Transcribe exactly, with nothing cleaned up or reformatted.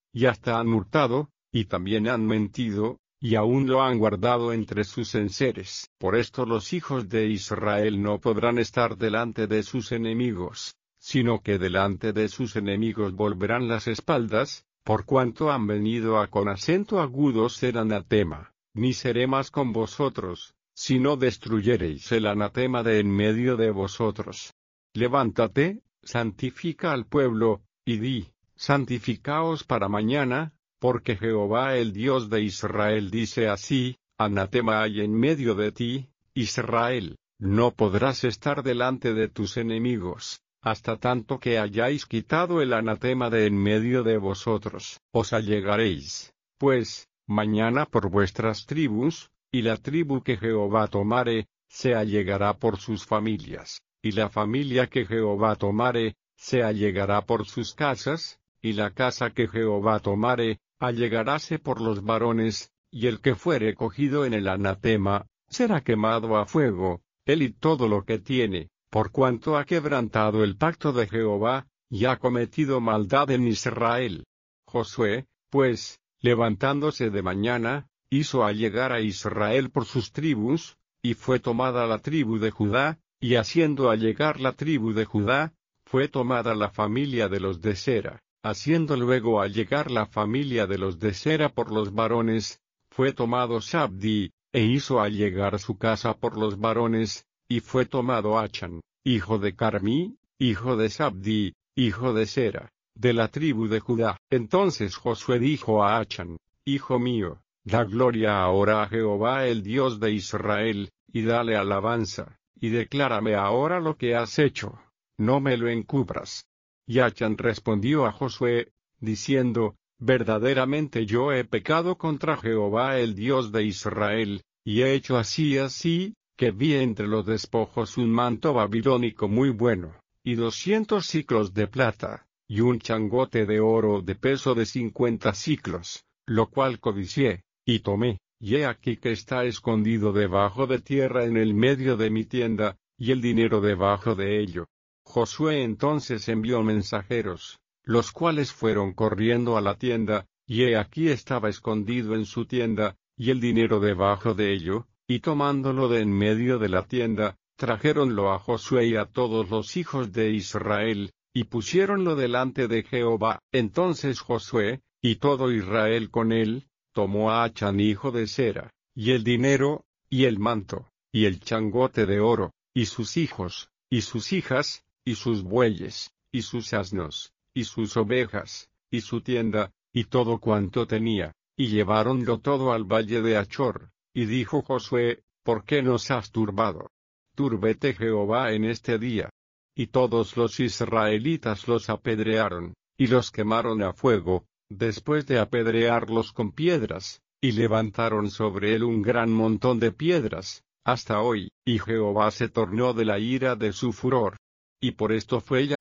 y hasta han hurtado, y también han mentido, y aún lo han guardado entre sus enseres. Por esto los hijos de Israel no podrán estar delante de sus enemigos, sino que delante de sus enemigos volverán las espaldas, por cuanto han venido a con acento agudo ser anatema. Ni seré más con vosotros, si no destruyereis el anatema de en medio de vosotros. Levántate, santifica al pueblo, y di, santificaos para mañana, porque Jehová el Dios de Israel dice así, anatema hay en medio de ti, Israel, no podrás estar delante de tus enemigos, hasta tanto que hayáis quitado el anatema de en medio de vosotros. Os allegaréis, pues, mañana por vuestras tribus, y la tribu que Jehová tomare, se allegará por sus familias, y la familia que Jehová tomare, se allegará por sus casas, y la casa que Jehová tomare, allegaráse por los varones, y el que fuere cogido en el anatema, será quemado a fuego, él y todo lo que tiene, por cuanto ha quebrantado el pacto de Jehová, y ha cometido maldad en Israel. Josué, pues, levantándose de mañana, hizo allegar a Israel por sus tribus, y fue tomada la tribu de Judá, y haciendo allegar la tribu de Judá, fue tomada la familia de los de Sera. Haciendo luego allegar la familia de los de Sera por los varones, fue tomado Sabdi, e hizo allegar su casa por los varones, y fue tomado Achan, hijo de Carmí, hijo de Sabdi, hijo de Sera, de la tribu de Judá. Entonces Josué dijo a Achan, hijo mío, da gloria ahora a Jehová el Dios de Israel, y dale alabanza, y declárame ahora lo que has hecho, no me lo encubras. Y Achan respondió a Josué, diciendo, verdaderamente yo he pecado contra Jehová el Dios de Israel, y he hecho así y así, que vi entre los despojos un manto babilónico muy bueno, y doscientos siclos de plata, y un changote de oro de peso de cincuenta siclos, lo cual codicié, y tomé, y he aquí que está escondido debajo de tierra en el medio de mi tienda, y el dinero debajo de ello. Josué entonces envió mensajeros, los cuales fueron corriendo a la tienda, y he aquí estaba escondido en su tienda, y el dinero debajo de ello, y tomándolo de en medio de la tienda, trajéronlo a Josué y a todos los hijos de Israel, y pusiéronlo delante de Jehová. Entonces Josué, y todo Israel con él, tomó a Achan hijo de Sera, y el dinero, y el manto, y el changote de oro, y sus hijos, y sus hijas, y sus bueyes, y sus asnos, y sus ovejas, y su tienda, y todo cuanto tenía, y lleváronlo todo al valle de Achor. Y dijo Josué, ¿por qué nos has turbado? Túrbete Jehová en este día. Y todos los israelitas los apedrearon, y los quemaron a fuego, después de apedrearlos con piedras, y levantaron sobre él un gran montón de piedras, hasta hoy, y Jehová se tornó de la ira de su furor. Y por esto fue